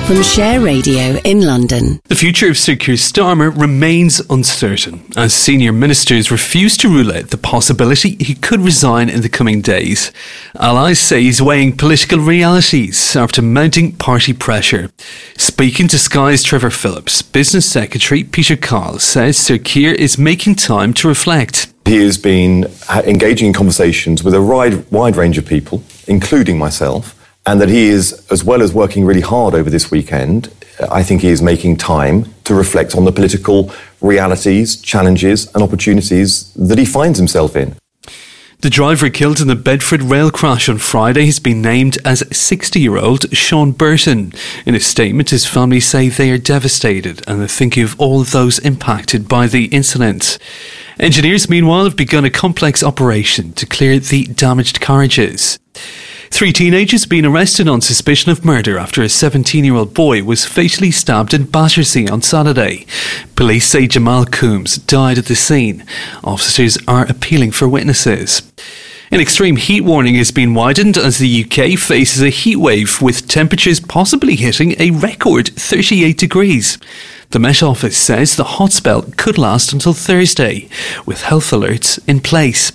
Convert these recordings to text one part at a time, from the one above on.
From Share Radio in London. The future of Sir Keir Starmer remains uncertain as senior ministers refuse to rule out the possibility he could resign in the coming days. Allies say he's weighing political realities after mounting party pressure. Speaking to Sky's Trevor Phillips, Business Secretary Peter Kyle says Sir Keir is making time to reflect. He has been engaging in conversations with a wide range of people, including myself, and that he is, as well as working really hard over this weekend, I think he is making time to reflect on the political realities, challenges and opportunities that he finds himself in. The driver killed in the Bedford rail crash on Friday has been named as 60-year-old Sean Burton. In a statement, his family say they are devastated and are thinking of all of those impacted by the incident. Engineers, meanwhile, have begun a complex operation to clear the damaged carriages. 3 teenagers have been arrested on suspicion of murder after a 17-year-old boy was fatally stabbed in Battersea on Saturday. Police say Jamal Coombs died at the scene. Officers are appealing for witnesses. An extreme heat warning has been widened as the UK faces a heat wave with temperatures possibly hitting a record 38 degrees. The Met Office says the hot spell could last until Thursday, with health alerts in place.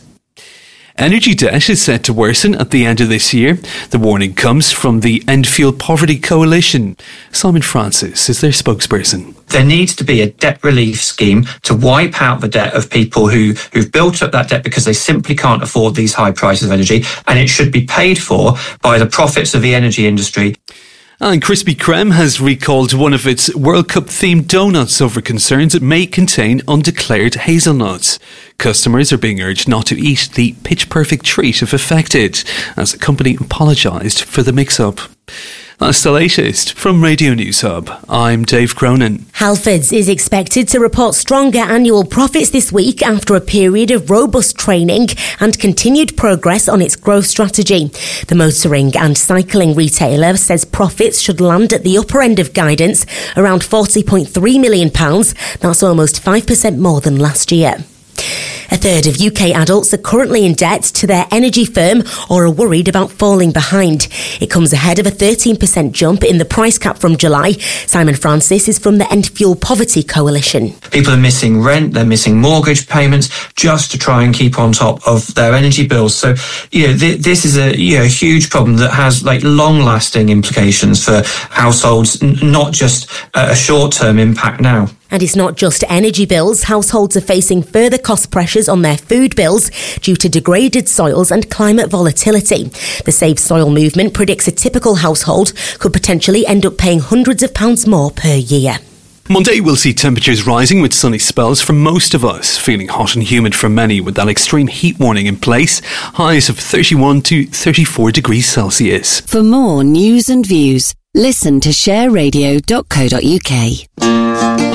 Energy debt is set to worsen at the end of this year. The warning comes from the End Fuel Poverty Coalition. Simon Francis is their spokesperson. There needs to be a debt relief scheme to wipe out the debt of people who've built up that debt because they simply can't afford these high prices of energy, and it should be paid for by the profits of the energy industry. And Krispy Kreme has recalled one of its World Cup-themed donuts over concerns it may contain undeclared hazelnuts. Customers are being urged not to eat the pitch-perfect treat if affected, as the company apologised for the mix-up. That's the latest from Radio News Hub. I'm Dave Cronin. Halfords is expected to report stronger annual profits this week after a period of robust training and continued progress on its growth strategy. The motoring and cycling retailer says profits should land at the upper end of guidance, around £40.3 million. That's almost 5% more than last year. A third of UK adults are currently in debt to their energy firm or are worried about falling behind. It comes ahead of a 13% jump in the price cap from July. Simon Francis is from the End Fuel Poverty Coalition. People are missing rent, they're missing mortgage payments just to try and keep on top of their energy bills. So, this is a huge problem that has long-lasting implications for households, not just a short-term impact now. And it's not just energy bills. Households are facing further cost pressures on their food bills due to degraded soils and climate volatility. The Save Soil movement predicts a typical household could potentially end up paying hundreds of pounds more per year. Monday will see temperatures rising with sunny spells for most of us, feeling hot and humid for many with that extreme heat warning in place, highs of 31 to 34 degrees Celsius. For more news and views, listen to shareradio.co.uk.